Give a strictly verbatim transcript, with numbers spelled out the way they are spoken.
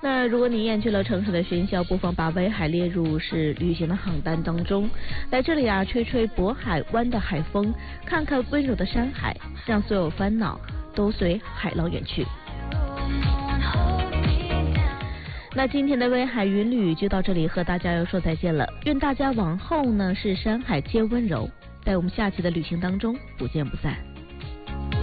那如果你厌倦了城市的喧嚣，不妨把威海列入是旅行的航班当中。来这里啊，吹吹渤海湾的海风，看看温柔的山海，让所有烦恼都随海浪远去。那今天的威海云旅就到这里，和大家要说再见了。愿大家往后呢是山海皆温柔，在我们下期的旅行当中不见不散。